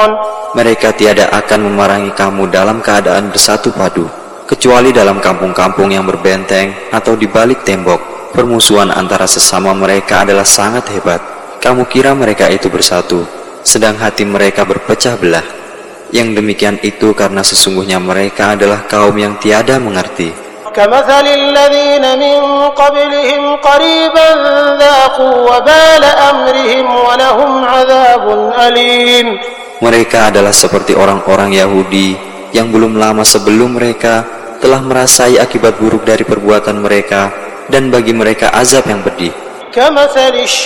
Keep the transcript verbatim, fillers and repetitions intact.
Mereka tiada akan memerangi kamu dalam keadaan bersatu padu, kecuali dalam kampung-kampung yang berbenteng atau di balik tembok. Permusuhan antara sesama mereka adalah sangat hebat. Kamu kira mereka itu bersatu, sedang hati mereka berpecah belah. Yang demikian itu karena sesungguhnya mereka adalah kaum yang tiada mengerti. كمثل الذين من قبلهم قريبا ذاقوا وبال أمرهم ولهم عذاب أليم. Mereka adalah seperti orang-orang Yahudi yang belum lama sebelum mereka telah merasai akibat buruk dari perbuatan mereka, dan bagi mereka azab yang pedih. كمثل